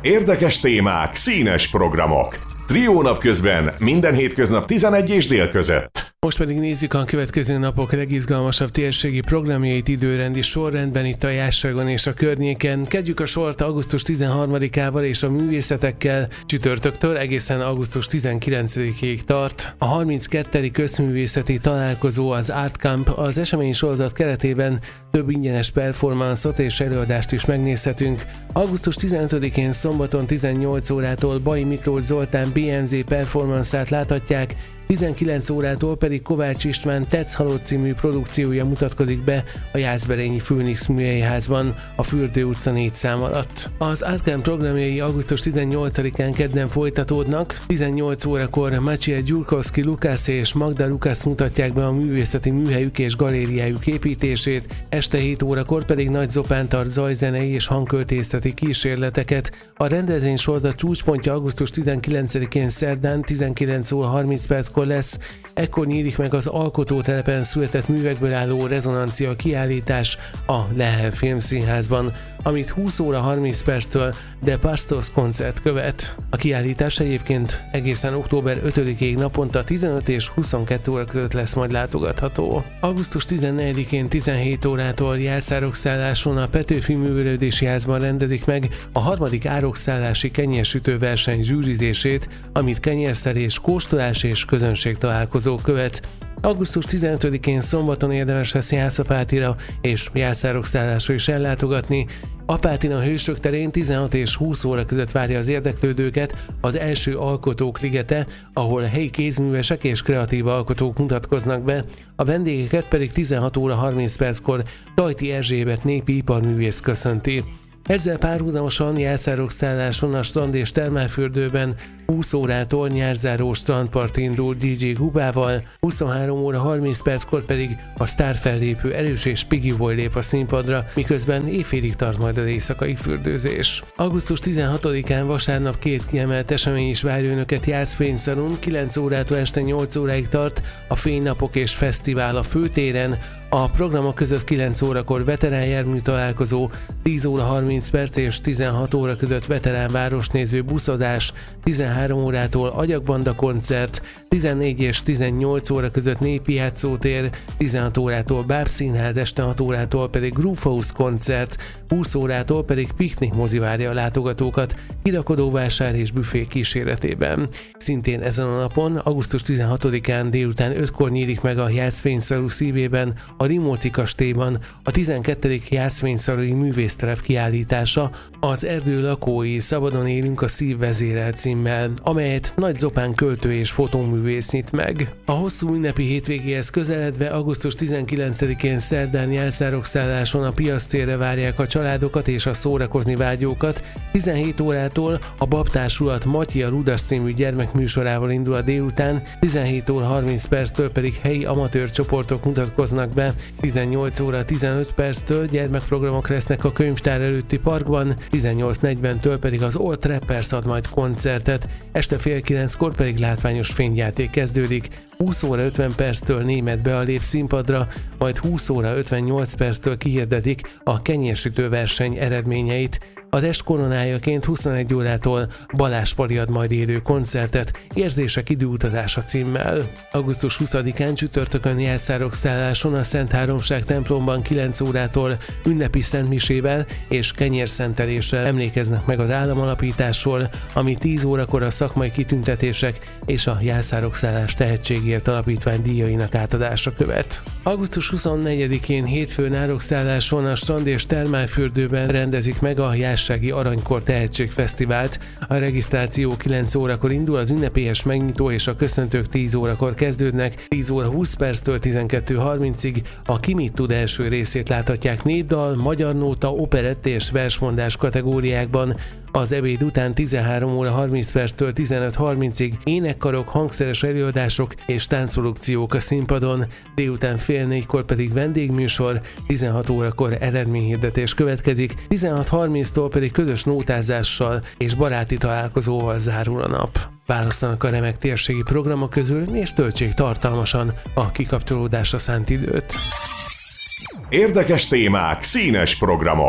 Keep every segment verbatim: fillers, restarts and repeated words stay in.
Érdekes témák, színes programok. Trió napközben minden hétköznap tizenegy és dél között. Most pedig nézzük a következő napok legizgalmasabb térségi programjait időrendi sorrendben itt a Jásságon és a környéken. Kezdjük a sort augusztus tizenharmadikával és a művészetekkel. Csütörtöktől egészen augusztus tizenkilencedikéig tart. A harminckettedik közművészeti találkozó, az Art Camp, az esemény sorozat keretében több ingyenes performanszot és előadást is megnézhetünk. augusztus tizenötödikén szombaton tizennyolc órától Bai Miklós Zoltán bé em zé performance-át láthatják, tizenkilenc órától pedig Kovács István Tetsz halott című produkciója mutatkozik be a Jászberényi Főnix Műhelyházban a Fürdő utca négy szám alatt. Az Art Camp programjai augusztus tizennyolcadikán kedden folytatódnak. tizennyolc órakor Maciej Gyurkowski Lukász és Magda Lukász mutatják be a művészeti műhelyük és galériájuk építését, este hét órakor pedig Nagy Zopán tart zajzenei és hangköltészeti kísérleteket. A rendezvény sorozat csúcspontja augusztus tizenkilencedikén szerdán tizenkilenc óra harminc perckor lesz. Ekkor nyílik meg az alkotótelepen született művekből álló rezonancia kiállítás a Lehel Filmszínházban, amit húsz óra harminc perctől The Pastos koncert követ. A kiállítás egyébként egészen október ötödikéig naponta tizenöt és huszonkettő óra között lesz majd látogatható. augusztus tizennegyedikén tizenhét órától jelszárokszálláson a Petőfi Művelődési Házban rendezik meg a harmadik árokszállási kenyérsütő verseny zsűrizését, amit kenyérszerés, kóstolás és közönség találkozó követ. augusztus tizenötödikén szombaton érdemes lesz Jászapátira és jelszárokszállásra is ellátogatni. Apátina Hősök terén tizenhat és húsz óra között várja az érdeklődőket az első Alkotók Ligete, ahol helyi kézművesek és kreatív alkotók mutatkoznak be, a vendégeket pedig tizenhat óra harminc perckor Tajti Erzsébet népi iparművész köszönti. Ezzel párhuzamosan jelszárokszálláson a strand és termálfürdőben húsz órától nyárzáró strandpart indul dé dzsé Gubával, huszonhárom óra harminc perckor pedig a sztárfellépő Erős és Piggy Boy lép a színpadra, miközben éjfélig tart majd az éjszakai fürdőzés. augusztus tizenhatodikán vasárnap két kiemelt esemény is várja önöket Jászfényszalon, kilenc órától este nyolc óráig tart a Fénynapok és Fesztivál a főtéren, a programok között kilenc órakor veterán jármű találkozó, tíz óra harminc perc és tizenhat óra között veterán városnéző buszozás, tizenhárom órától Agyakbanda koncert, tizennégy és tizennyolc óra között népi játszótér, tizenhat órától Bábszínház, este hat órától pedig Groove koncert, húsz órától pedig piknik mozi várja a látogatókat, kirakodóvásár és büfé kíséretében. Szintén ezen a napon, augusztus tizenhatodikán délután ötkor nyílik meg a Jászfényszalú szívében, a Rimóci kastélyban a tizenkettedik Jászfényszalui művésztelep kiállítása, az Erdő lakói, szabadon élünk a szív vezérel címmel, amelyet Nagy Zopán költő és fotóművész nyit meg. A hosszú ünnepi hétvégéhez közeledve augusztus tizenkilencedikén szerdán jelszárokszálláson a Piasztérre várják a családokat és a szórakozni vágyókat. tizenhét órától a Babtársulat Matyi a Ludas című gyermekműsorával indul a délután, tizenhét óra harminc perctől pedig helyi amatőr csoportok mutatkoznak be, tizennyolc óra tizenöt perctől gyermekprogramok lesznek a könyvtár előtti parkban, tizennyolc negyventől pedig az Old Trappers ad majd koncertet, este fél kilenckor pedig látványos fényjáték kezdődik, húsz óra ötven perctől Németh Bea lép színpadra, majd húsz óra ötvennyolc perctől kihirdetik a kenyérsütő verseny eredményeit. Az est koronájaként huszonegy órától Balázs Pali ad majd élő koncertet, Érzések időutazása címmel. augusztus huszadikán csütörtökön jelszárokszálláson a Szent Háromság templomban kilenc órától ünnepi szentmisével és kenyérszenteléssel emlékeznek meg az államalapításról, ami tíz órakor a szakmai kitüntetések és a Jelszárokszállás Tehetségért Alapítvány díjainak átadása követ. augusztus huszonnegyedikén hétfőn árokszálláson a strand és termálfürdőben rendezik meg a Jássági Aranykor Tehetségfesztivált. A regisztráció kilenc órakor indul, az ünnepélyes megnyitó és a köszöntők tíz órakor kezdődnek, tíz óra húsz perctől tizenkettő harmincig a Ki mit tud első részét láthatják népdal, magyar nóta, operett és versmondás kategóriákban. Az ebéd után tizenhárom óra harminc perctől tizenöt harmincig énekkarok, hangszeres előadások és táncprodukciók a színpadon, délután fél négykor pedig vendégműsor, tizenhat órakor eredményhirdetés következik, tizenhat harminctól pedig közös nótázással és baráti találkozóval zárul a nap. Választanak a remek térségi programok közül és töltsék tartalmasan a kikapcsolódásra szánt időt. Érdekes témák, színes programok.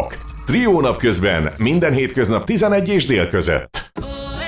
Trió napközben minden hétköznap tizenegy és dél között.